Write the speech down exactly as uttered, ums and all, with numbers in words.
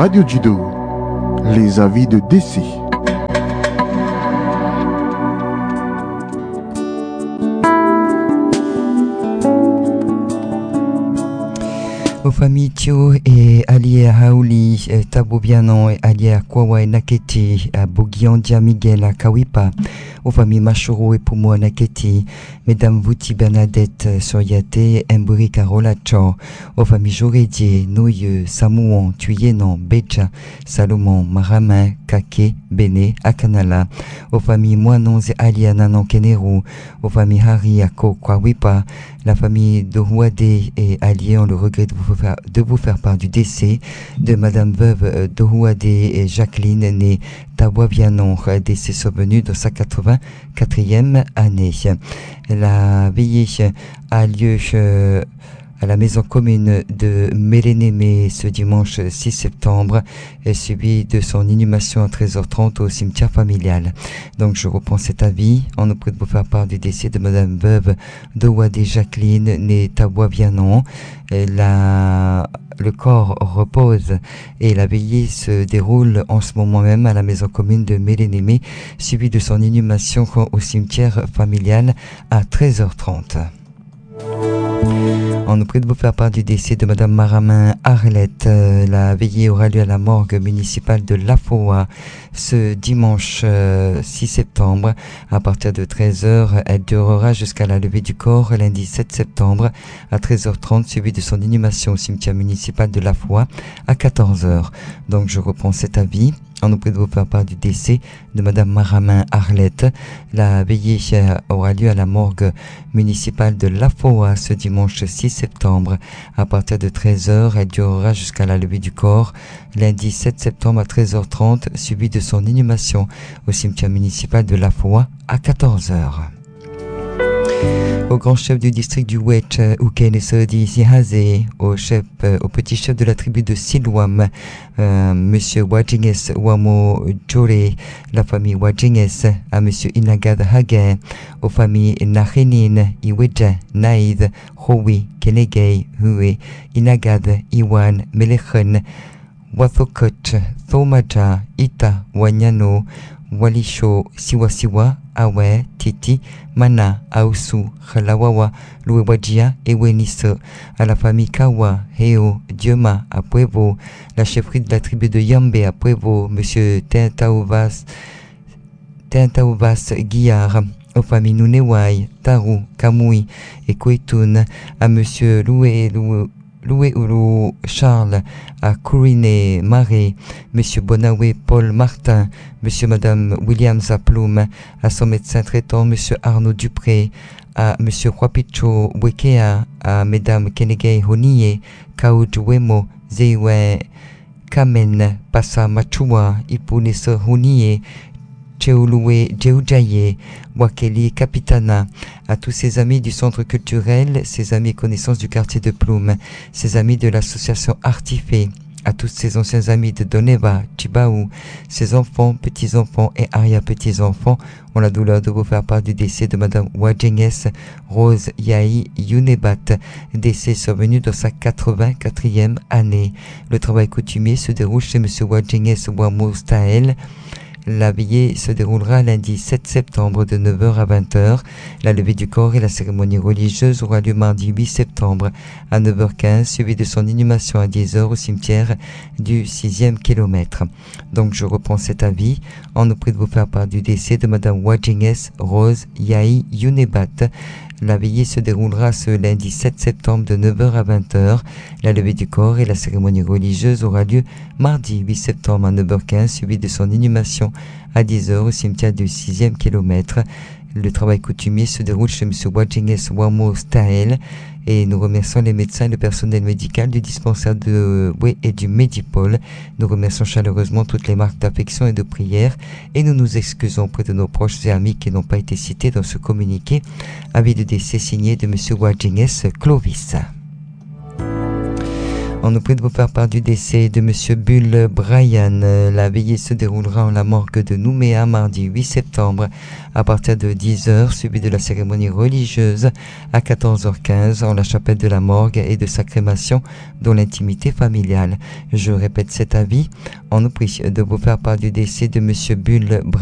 Radio Judo, les avis de décès. Aux familles Tio et alliés à Hauli, Tabobianon et alliés à Kwawa et Naketi, à Boguiandia Miguel à Kawipa, aux familles Machoro et Pumo à Naketi, Mesdames Vouti Bernadette Soriate, Mburi Karolacho, aux familles Jorédier, Noyeux, Samouan, Tuyenan, Beja, Salomon, Maramin, Kake, Béné, Akanala, aux familles Moinons et alliés à Nanan Kenero, aux familles Hari, Ako, Kwawipa, la famille Dohouade et alliés ont le regret de vous faire, de vous faire part du décès de Madame Veuve Dohouade et Jacqueline, née Taboabianon, décès survenu dans sa quatre-vingt-quatrième année. La veillée a lieu euh, à la maison commune de Mélénémé ce dimanche six septembre, et suivi de son inhumation à treize heures trente au cimetière familial. Donc je reprends cet avis en nous prie de vous faire part du décès de Madame Veuve Dohouade Jacqueline, née Taboabianon. La Le corps repose et la veillée se déroule en ce moment même à la maison commune de Mélénémé, suivi de son inhumation au cimetière familial à treize heures trente. On nous prie de vous faire part du décès de Madame Maramin Arlette. La veillée aura lieu à la morgue municipale de Lafoa ce dimanche euh, six septembre à partir de treize heures. Elle durera jusqu'à la levée du corps lundi sept septembre à treize heures trente, suivi de son inhumation au cimetière municipal de Lafoa à quatorze heures. Donc je reprends cet avis. On nous prie de vous faire part du décès de Madame Maramin Arlette. La veillée aura lieu à la morgue municipale de Lafoa ce dimanche six septembre à partir de treize heures. Elle durera jusqu'à la levée du corps lundi sept septembre à treize heures trente, suivi de son inhumation au cimetière municipal de Lafoa à quatorze heures. Au grand chef du district du Wetch, Uken Sodi Sihaze, au chef, euh, au petit chef de la tribu de Silwam, euh, Monsieur Wajinges Wamo Jore, la famille Wajinges, à Monsieur Inagad Hage, aux familles Nahenin, Iweja, Naïd, Howi, Kenegay, Hue, Inagad, Iwan, Melechen, Wathokot, Thomaja, Ita, Wanyano, Walisho, Siwasiwa, Awe, Titi, Mana, Ausu, Khalawawa, Louewajia et Weniso, à la famille Kawa, Heo, Dioma, à Puevo, la chefferie de la tribu de Yambe à Puevo, Monsieur Tentauvas, Tentauvas Guillard, aux familles Nunewai, Taru, Kamui et Koitoun, à Monsieur Loué, Loué, Loué Oulou Charles, à Courine Marais, Monsieur Bonawé Paul Martin, Monsieur Madame Williams à Plume, à son médecin traitant Monsieur Arnaud Dupré, à Monsieur Huapicho Wekea, à Mesdames Kenegay Honie, Kaoujuemo, Zewe, Kamen, Passa Machua, Ipunisa Honie, Cheouloué Djeujaye, Wakeli Capitana, à tous ses amis du centre culturel, ses amis connaissances du quartier de Plume, ses amis de l'association Artifé, à tous ses anciens amis de Doneva, Chibaou, ses enfants, petits-enfants et arrière-petits-enfants ont la douleur de vous faire part du décès de Madame Wajenges Rose Yahi Yunebat, décès survenu dans sa quatre-vingt-quatrième année. Le travail coutumier se déroule chez Monsieur Wajenges Wamoustael. La veillée se déroulera lundi sept septembre de neuf heures à vingt heures. La levée du corps et la cérémonie religieuse aura lieu mardi huit septembre à neuf heures quinze, suivi de son inhumation à dix heures au cimetière du sixième kilomètre. Donc je reprends cet avis en nous prie de vous faire part du décès de Madame Wajinges Rose Yahi Yunebat. La veillée se déroulera ce lundi sept septembre de neuf heures à vingt heures. La levée du corps et la cérémonie religieuse aura lieu mardi huit septembre à neuf heures quinze, suivi de son inhumation à dix heures au cimetière du sixième kilomètre. Le travail coutumier se déroule chez M. Wajinges Wamo Stael et nous remercions les médecins et le personnel médical du dispensaire de Wé et du Medipol. Nous remercions chaleureusement toutes les marques d'affection et de prière et nous nous excusons auprès de nos proches et amis qui n'ont pas été cités dans ce communiqué. Avis de décès signé de M. Wajinges Clovis. On nous prie de vous faire part du décès de Monsieur Bull Brian. La veillée se déroulera en la morgue de Nouméa mardi huit septembre à partir de dix heures, suivi de la cérémonie religieuse à quatorze heures quinze en la chapelle de la morgue et de sa crémation dans l'intimité familiale. Je répète cet avis. On nous prie de vous faire part du décès de Monsieur Bull Brian.